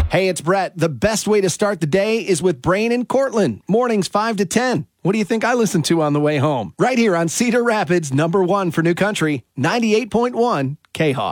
Hey, it's Brett. The best way to start the day is with Brain and Cortland. Mornings 5 to 10. What do you think I listen to on the way home? Right here on Cedar Rapids, #1 for New Country, 98.1 K-Hawk.